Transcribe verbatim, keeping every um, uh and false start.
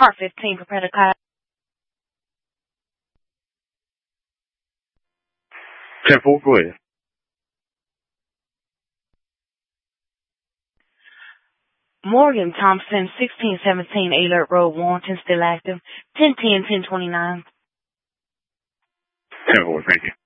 Car fifteen, prepare to call. ten four, go ahead. Morgan Thompson, sixteen seventeen Alert Road, Warrenton, still active. ten ten, ten twenty-nine. ten four, thank you.